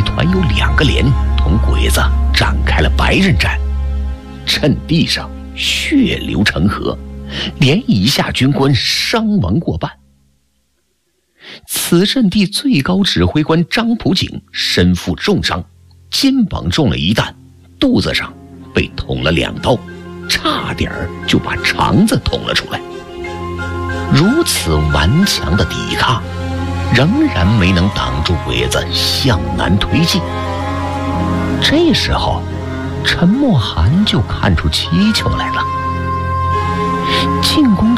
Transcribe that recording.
团有2个连同鬼子展开了白刃战，阵地上血流成河，连以下军官伤亡过半。此阵地最高指挥官张普景身负重伤，肩膀中了1弹，肚子上被捅了2刀，差点就把肠子捅了出来。如此顽强的抵抗，仍然没能挡住鬼子向南推进。这时候，陈默涵就看出蹊跷来了。进攻